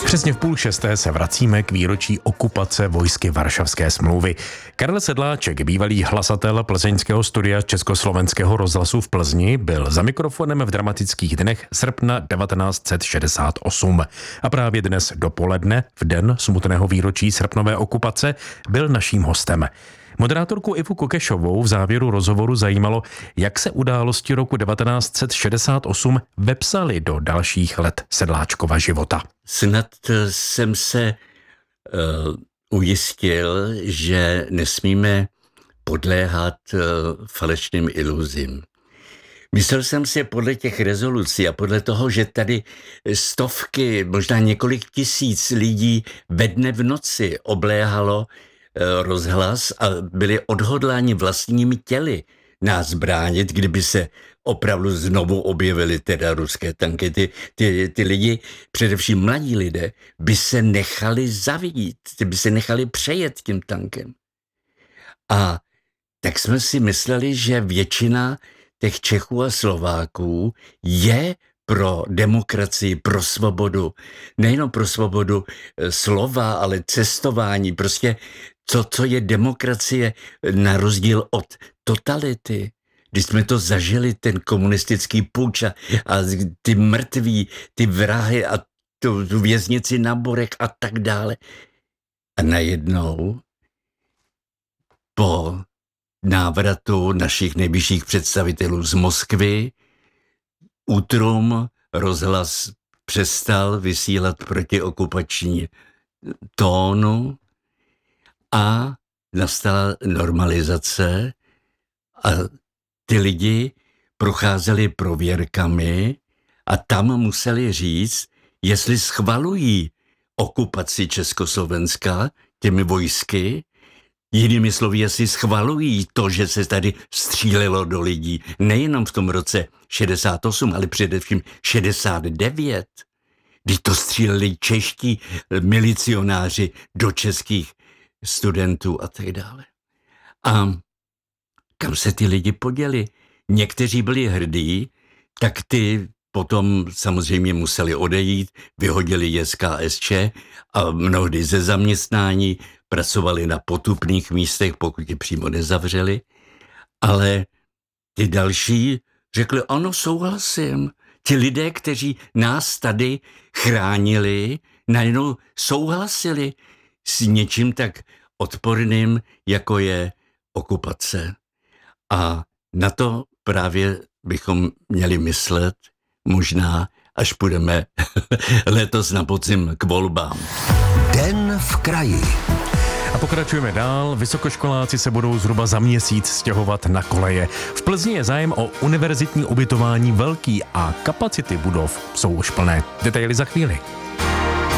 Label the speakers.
Speaker 1: Přesně v 5:30 se vracíme k výročí okupace vojsky Varšavské smlouvy. Karel Sedláček, bývalý hlasatel plzeňského studia Československého rozhlasu v Plzni, byl za mikrofonem v dramatických dnech srpna 1968. A právě dnes dopoledne, v den smutného výročí srpnové okupace, byl naším hostem. Moderátorku Ivu Kokešovou v závěru rozhovoru zajímalo, jak se události roku 1968 vepsaly do dalších let Sedláčkova života.
Speaker 2: Snad jsem se ujistil, že nesmíme podléhat falešným iluzím. Myslel jsem si podle těch rezolucí a podle toho, že tady stovky, možná několik tisíc lidí ve dne v noci obléhalo rozhlas a byli odhodláni vlastními těly nás bránit, kdyby se opravdu znovu objevily teda ruské tanky. Ty lidi, především mladí lidé, by se nechali zavít, by se nechali přejet tím tankem. A tak jsme si mysleli, že většina těch Čechů a Slováků je pro demokracii, pro svobodu, nejenom pro svobodu slova, ale cestování, prostě co je demokracie na rozdíl od totality. Když jsme to zažili, ten komunistický puč a ty mrtví, ty vrahy a tu věznici na Borech a tak dále. A najednou po návratu našich nejvyšších představitelů z Moskvy útrum rozhlas přestal vysílat protiokupační tónu a nastala normalizace a ty lidi procházeli prověrkami a tam museli říct, jestli schvalují okupaci Československa těmi vojsky, jinými slovy, jestli schvalují to, že se tady střílelo do lidí, nejenom v tom roce 68, ale především 69, kdy to stříleli čeští milicionáři do českých studentů a tak dále. A kam se ty lidi poděli? Někteří byli hrdí, tak ty potom samozřejmě museli odejít, vyhodili je z KSČ a mnohdy ze zaměstnání, pracovali na potupných místech, pokud je přímo nezavřeli. Ale ty další řekli, ano, souhlasím. Ti lidé, kteří nás tady chránili, najednou souhlasili s něčím tak odporným, jako je okupace. A na to právě bychom měli myslet, možná, až půjdeme letos na podzim k volbám.
Speaker 3: Den v kraji.
Speaker 1: A pokračujeme dál. Vysokoškoláci se budou zhruba za měsíc stěhovat na koleje. V Plzni je zájem o univerzitní ubytování velký a kapacity budov jsou už plné. Detaily za chvíli.